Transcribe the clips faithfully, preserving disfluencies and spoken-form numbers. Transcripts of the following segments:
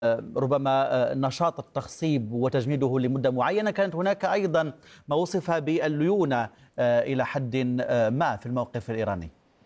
ربما نشاط التخصيب وتجميده لمدة معينة. كانت هناك أيضا ما وصف بالليونة إلى حد ما في الموقف الإيراني.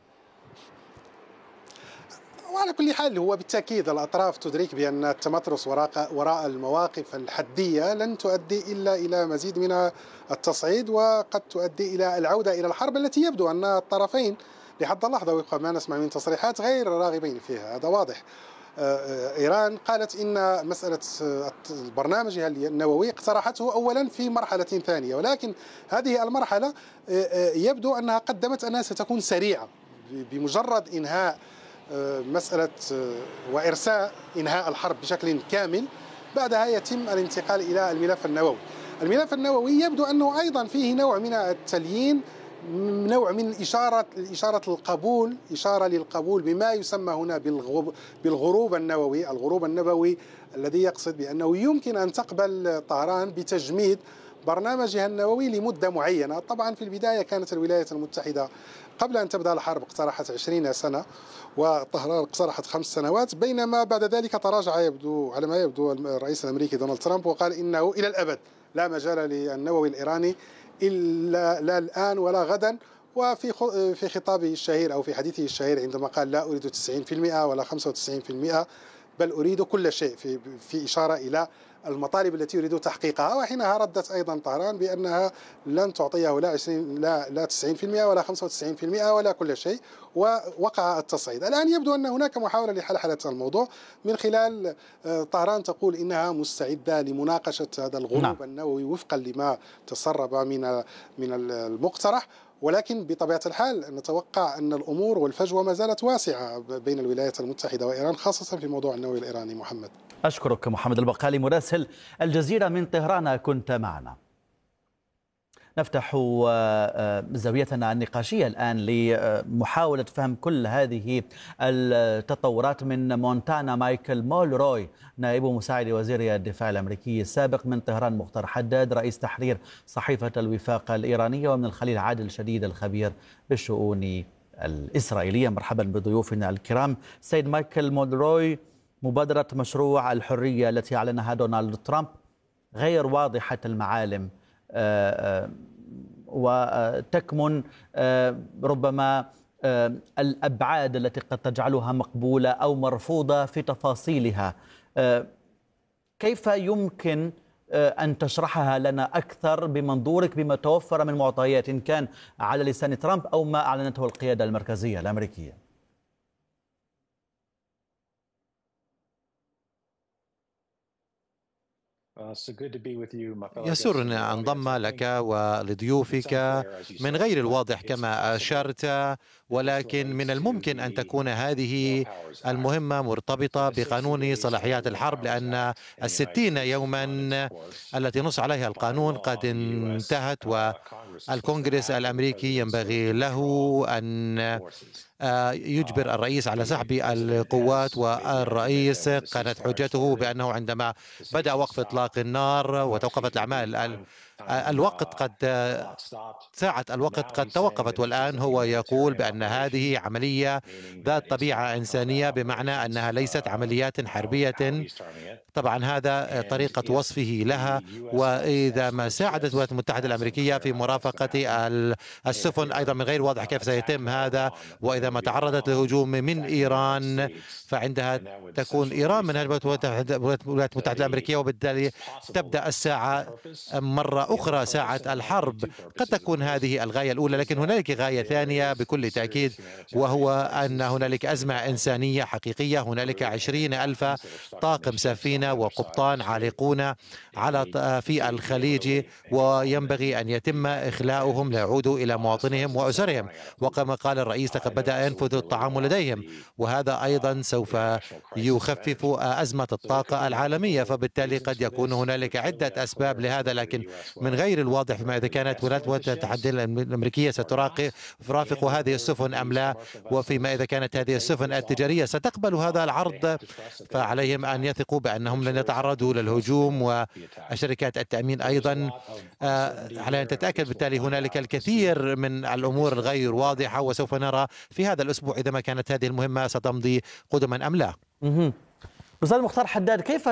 وعلى كل حال هو بالتأكيد الأطراف تدرك بأن التمترس وراء وراء المواقف الحدية لن تؤدي إلا إلى مزيد من التصعيد، وقد تؤدي إلى العودة إلى الحرب التي يبدو أن الطرفين لحد اللحظة وفق ما نسمع من تصريحات غير راغبين فيها. هذا واضح. إيران قالت إن مسألة برنامجها النووي اقترحته أولا في مرحلة ثانية، ولكن هذه المرحلة يبدو أنها قدمت أنها ستكون سريعة بمجرد إنهاء مسألة وإرساء إنهاء الحرب بشكل كامل. بعدها يتم الانتقال إلى الملف النووي. الملف النووي يبدو أنه أيضا فيه نوع من التليين، نوع من إشارة إشارة القبول، إشارة للقبول بما يسمى هنا بالغروب النووي. الغروب النووي الذي يقصد بأنه يمكن أن تقبل طهران بتجميد برنامجها النووي لمدة معينة. طبعا في البداية كانت الولايات المتحدة قبل أن تبدأ الحرب اقترحت عشرين سنة، وطهران اقترحت خمس سنوات، بينما بعد ذلك تراجع يبدو على ما يبدو الرئيس الأمريكي دونالد ترامب وقال إنه إلى الأبد لا مجال للنووي الإيراني إلا لا الآن ولا غدا. وفي في خطابه الشهير أو في حديثه الشهير عندما قال لا أريد تسعين بالمئة ولا خمسة وتسعين بالمئة بل أريد كل شيء، في في إشارة إلى المطالب التي يريد تحقيقها. وحينها ردت أيضا طهران بأنها لن تعطيه لا عشرين لا لا تسعين بالمئة ولا خمسة وتسعين بالمئة ولا كل شيء، ووقع التصعيد. الآن يبدو أن هناك محاولة لحلحلة الموضوع من خلال طهران تقول إنها مستعدة لمناقشة هذا الغروب نعم. النووي وفقا لما تسرب من من المقترح، ولكن بطبيعة الحال نتوقع أن الأمور والفجوة ما زالت واسعة بين الولايات المتحدة وإيران، خاصة في موضوع النووي الإيراني. محمد، أشكرك محمد البقالي مراسل الجزيرة من طهران، كنت معنا. نفتح زاويتنا النقاشية الآن لمحاولة فهم كل هذه التطورات من مونتانا. مايكل مولروي نائب مساعد وزير الدفاع الأمريكي السابق، من طهران مختار حداد رئيس تحرير صحيفة الوفاق الإيرانية، ومن الخليل عادل شديد الخبير بالشؤون الإسرائيلية. مرحبا بضيوفنا الكرام. سيد مايكل مولروي، مبادرة مشروع الحرية التي أعلنها دونالد ترامب غير واضحة المعالم وتكمن ربما الأبعاد التي قد تجعلها مقبولة أو مرفوضة في تفاصيلها. كيف يمكن أن تشرحها لنا أكثر بمنظورك بما توفر من معطيات، إن كان على لسان ترامب أو ما أعلنته القيادة المركزية الأمريكية؟ يسرني أن انضم لك ولضيوفك. من غير الواضح كما أشرت، ولكن من الممكن أن تكون هذه المهمة مرتبطة بقانون صلاحيات الحرب، لأن الستين يوما التي نص عليها القانون قد انتهت، والكونغرس الأمريكي ينبغي له أن يجبر الرئيس على سحب القوات. والرئيس كانت حجته بأنه عندما بدأ وقف إطلاق النار وتوقفت الأعمال الوقت قد ساعة الوقت قد توقفت، والآن هو يقول بأن هذه عملية ذات طبيعة إنسانية، بمعنى أنها ليست عمليات حربية. طبعا هذا طريقة وصفه لها. وإذا ما ساعدت الولايات المتحدة الأمريكية في مرافقة السفن، أيضا من غير واضح كيف سيتم هذا. وإذا ما تعرضت لهجوم من إيران، فعندها تكون إيران من الولايات المتحدة الأمريكية، وبالتالي تبدأ الساعة مرة أخرى ساعة الحرب. قد تكون هذه الغاية الأولى، لكن هنالك غاية ثانية بكل تأكيد، وهو أن هنالك أزمة إنسانية حقيقية. هنالك عشرين ألف طاقم سفينة وقبطان عالقون على في الخليج، وينبغي أن يتم إخلاؤهم ليعودوا إلى مواطنهم وأسرهم. وكما قال الرئيس لقد بدأ ينفذ الطعام لديهم، وهذا أيضا سوف يخفف أزمة الطاقة العالمية. فبالتالي قد يكون هنالك عدة أسباب لهذا، لكن من غير الواضح فيما إذا كانت الولايات المتحدة الأمريكية سترافق هذه السفن أم لا، وفيما إذا كانت هذه السفن التجارية ستقبل هذا العرض، فعليهم أن يثقوا بأنهم لن يتعرضوا للهجوم. وشركات التأمين أيضا على أن تتأكد. بالتالي هنالك الكثير من الأمور الغير واضحة، وسوف نرى في هذا الأسبوع إذا ما كانت هذه المهمة ستمضي قدما أم لا. أستاذ مختار حداد، كيف